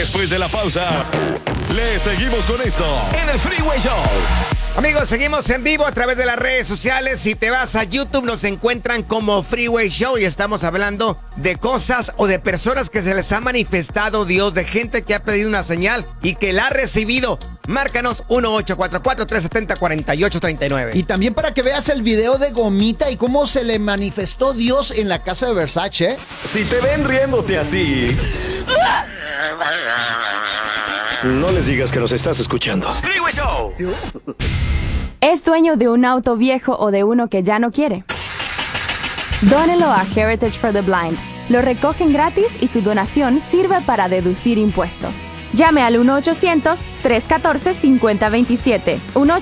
Después de la pausa, le seguimos con esto en el Freeway Show. Amigos, seguimos en vivo a través de las redes sociales. Si te vas a YouTube, nos encuentran como Freeway Show y estamos hablando de cosas o de personas que se les ha manifestado Dios, de gente que ha pedido una señal y que la ha recibido. Márcanos 1-844-370-4839. Y también para que veas el video de Gomita y cómo se le manifestó Dios en la casa de Versace. Si te ven riéndote así, no les digas que nos estás escuchando. Freeway Show. ¿Es dueño de un auto viejo o de uno que ya no quiere? Dónelo a Heritage for the Blind. Lo recogen gratis y su donación sirve para deducir impuestos. Llame al 1-800-314-5027.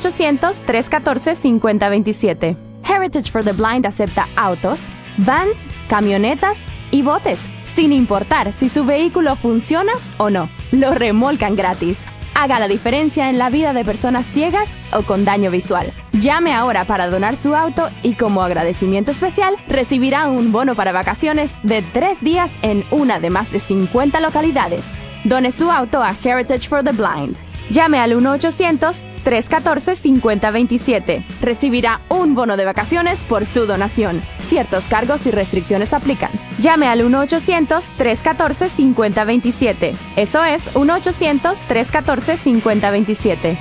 1-800-314-5027. Heritage for the Blind acepta autos, vans, camionetas y botes, sin importar si su vehículo funciona o no. Lo remolcan gratis. Haga la diferencia en la vida de personas ciegas o con daño visual. Llame ahora para donar su auto y como agradecimiento especial recibirá un bono para vacaciones de 3 días en una de más de 50 localidades. Done su auto a Heritage for the Blind. Llame al 1-800-314-5027. Recibirá un bono de vacaciones por su donación. Ciertos cargos y restricciones aplican. Llame al 1-800-314-5027. Eso es 1-800-314-5027.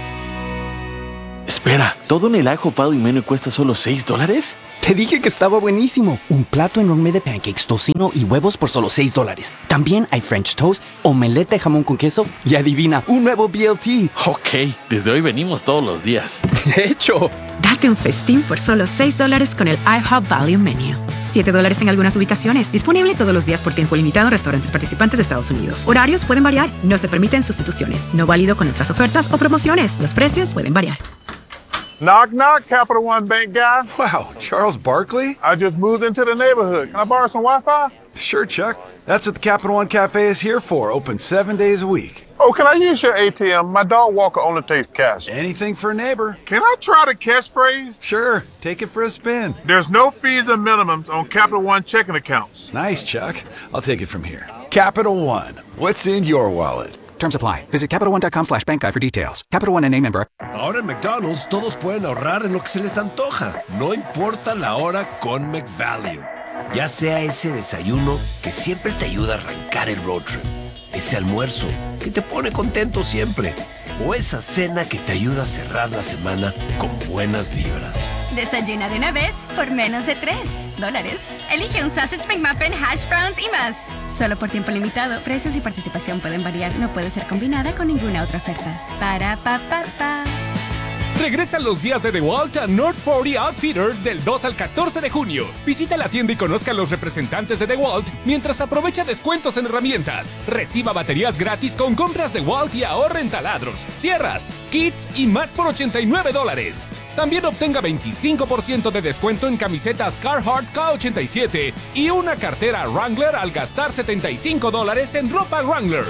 Espera, ¿todo en el Ajo Palo y Menú cuesta solo $6? Te dije que estaba buenísimo. Un plato enorme de pancakes, tocino y huevos por solo $6. También hay French toast, omelette de jamón con queso y adivina, un nuevo BLT. Ok, desde hoy venimos todos los días. ¡Hecho! Date un festín por solo $6 con el IHOP Value Menu. $7 en algunas ubicaciones. Disponible todos los días por tiempo limitado en restaurantes participantes de Estados Unidos. Horarios pueden variar. No se permiten sustituciones. No válido con otras ofertas o promociones. Los precios pueden variar. Knock, knock, Capital One Bank guy. Wow, Charles Barkley? I just moved into the neighborhood. Can I borrow some Wi-Fi? Sure, Chuck. That's what the Capital One Cafe is here for. Open 7 days a week. Oh, can I use your ATM? My dog walker only takes cash. Anything for a neighbor. Can I try the catchphrase? Sure, take it for a spin. There's no fees and minimums on Capital One checking accounts. Nice, Chuck. I'll take it from here. Capital One. What's in your wallet? Terms apply. Visit CapitalOne.com/bankguide for details. Capital One N.A. member. Ahora en McDonald's todos pueden ahorrar en lo que se les antoja. No importa la hora con McValue. Ya sea ese desayuno que siempre te ayuda a arrancar el road trip. Ese almuerzo que te pone contento siempre. O esa cena que te ayuda a cerrar la semana con buenas vibras. Desayuna de una vez por menos de $3. Elige un Sausage McMuffin, hash browns y más. Solo por tiempo limitado. Precios y participación pueden variar. No puede ser combinada con ninguna otra oferta. Para pa pa pa. Regresan los días de DeWalt a North 40 Outfitters del 2 al 14 de junio. Visita la tienda y conozca a los representantes de DeWalt mientras aprovecha descuentos en herramientas. Reciba baterías gratis con compras DeWalt y ahorre en taladros, sierras, kits y más por $89. También obtenga 25% de descuento en camisetas Carhartt K87 y una cartera Wrangler al gastar $75 en ropa Wrangler.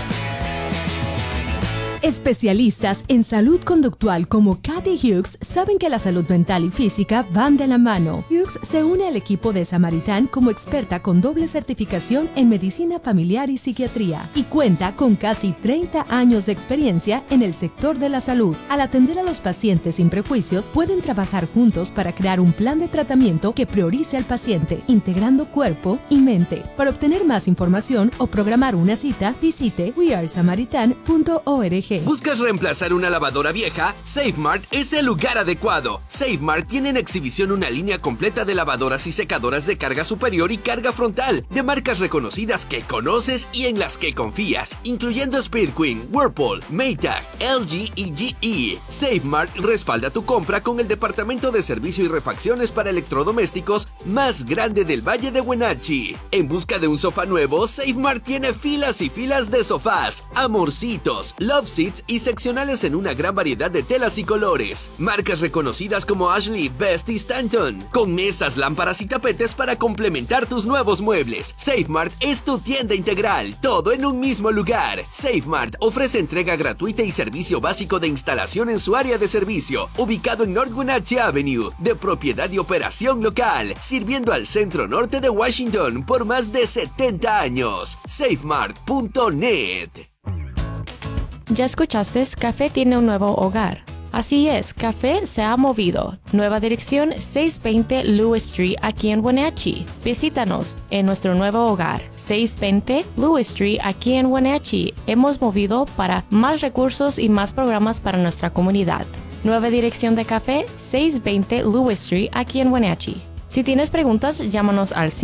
Especialistas en salud conductual como Kathy Hughes saben que la salud mental y física van de la mano. Hughes se une al equipo de Samaritan como experta con doble certificación en medicina familiar y psiquiatría y cuenta con casi 30 años de experiencia en el sector de la salud. Al atender a los pacientes sin prejuicios, pueden trabajar juntos para crear un plan de tratamiento que priorice al paciente, integrando cuerpo y mente. Para obtener más información o programar una cita, visite wearesamaritan.org. ¿Buscas reemplazar una lavadora vieja? SafeMart es el lugar adecuado. SafeMart tiene en exhibición una línea completa de lavadoras y secadoras de carga superior y carga frontal, de marcas reconocidas que conoces y en las que confías, incluyendo Speed Queen, Whirlpool, Maytag, LG y GE. SafeMart respalda tu compra con el departamento de servicio y refacciones para electrodomésticos más grande del Valle de Wenatchee. En busca de un sofá nuevo, SafeMart tiene filas y filas de sofás, amorcitos, love seats y seccionales en una gran variedad de telas y colores. Marcas reconocidas como Ashley, Best y Stanton, con mesas, lámparas y tapetes para complementar tus nuevos muebles. SafeMart es tu tienda integral, todo en un mismo lugar. SafeMart ofrece entrega gratuita y servicio básico de instalación en su área de servicio, ubicado en North Wenatchee Avenue, de propiedad y operación local. sirviendo al centro norte de Washington por más de 70 años. SafeMart.net. ¿Ya escuchaste? Café tiene un nuevo hogar. Así es, Café se ha movido. Nueva dirección 620 Lewis Street aquí en Wenatchee. Visítanos en nuestro nuevo hogar, 620 Lewis Street aquí en Wenatchee. Hemos movido para más recursos y más programas para nuestra comunidad. Nueva dirección de Café, 620 Lewis Street aquí en Wenatchee. Si tienes preguntas, llámanos al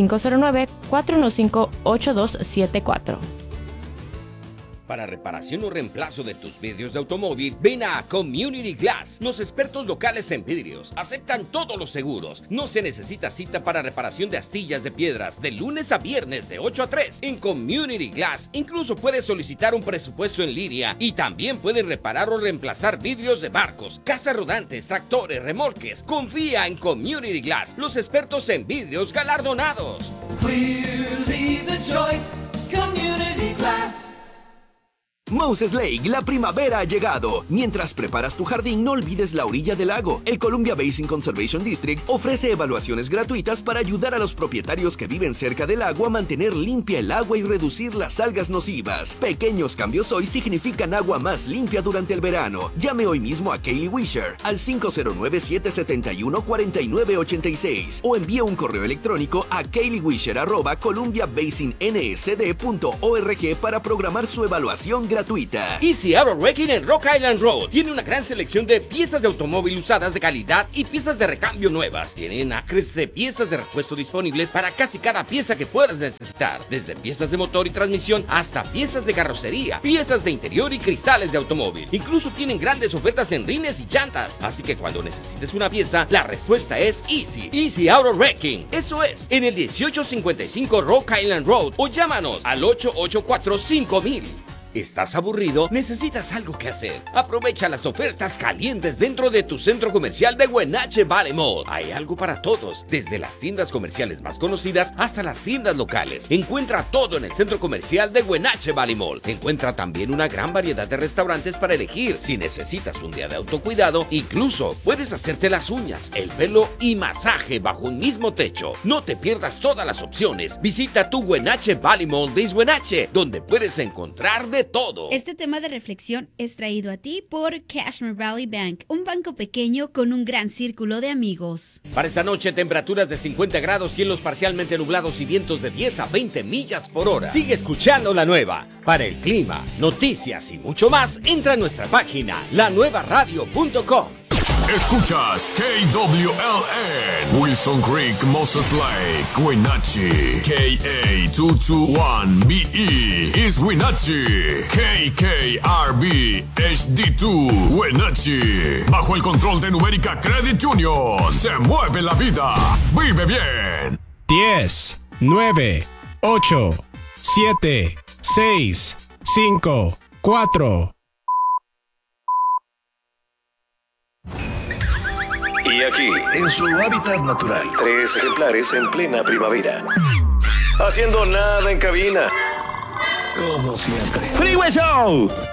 509-415-8274. Para reparación o reemplazo de tus vidrios de automóvil, ven a Community Glass. Los expertos locales en vidrios aceptan todos los seguros. No se necesita cita para reparación de astillas de piedras de lunes a viernes de 8 a 3. En Community Glass incluso puedes solicitar un presupuesto en línea y también pueden reparar o reemplazar vidrios de barcos, casas rodantes, tractores, remolques. Confía en Community Glass, los expertos en vidrios galardonados. Clearly the choice, Community Glass. Moses Lake, la primavera ha llegado. Mientras preparas tu jardín, no olvides la orilla del lago. El Columbia Basin Conservation District ofrece evaluaciones gratuitas para ayudar a los propietarios que viven cerca del lago a mantener limpia el agua y reducir las algas nocivas. Pequeños cambios hoy significan agua más limpia durante el verano. Llame hoy mismo a Kaylee Wisher al 509-771-4986 o envíe un correo electrónico a kayleewisher@columbiabasinnsd.org para programar su evaluación gratuita. Easy Auto Wrecking en Rock Island Road tiene una gran selección de piezas de automóvil usadas de calidad y piezas de recambio nuevas. Tienen acres de piezas de repuesto disponibles para casi cada pieza que puedas necesitar, desde piezas de motor y transmisión hasta piezas de carrocería, piezas de interior y cristales de automóvil. Incluso tienen grandes ofertas en rines y llantas, así que cuando necesites una pieza, la respuesta es Easy Auto Wrecking. Eso es, en el 1855 Rock Island Road o llámanos al 884-5000. ¿Estás aburrido? ¿Necesitas algo que hacer? Aprovecha las ofertas calientes dentro de tu centro comercial de Wenatchee Valley Mall. Hay algo para todos, desde las tiendas comerciales más conocidas hasta las tiendas locales. Encuentra todo en el centro comercial de Wenatchee Valley Mall. Encuentra también una gran variedad de restaurantes para elegir. Si necesitas un día de autocuidado, incluso puedes hacerte las uñas, el pelo y masaje bajo un mismo techo. No te pierdas todas las opciones. Visita tu Wenatchee Valley Mall de East Wenatchee, donde puedes encontrar de todo. Este tema de reflexión es traído a ti por Cashmere Valley Bank, un banco pequeño con un gran círculo de amigos. Para esta noche, temperaturas de 50 grados, cielos parcialmente nublados y vientos de 10 a 20 millas por hora. Sigue escuchando La Nueva. Para el clima, noticias y mucho más, entra a nuestra página, lanuevaradio.com. Escuchas KWLN, Wilson Creek, Moses Lake, Wenatchee, KA221BE, East Wenatchee, KKRB, HD2, Wenatchee. Bajo el control de Numérica Credit Junior, se mueve la vida. Vive bien. 10, 9, 8, 7, 6, 5, 4. Y aquí, en su hábitat natural, 3 ejemplares en plena primavera. Haciendo nada en cabina. Como siempre. Freeway Show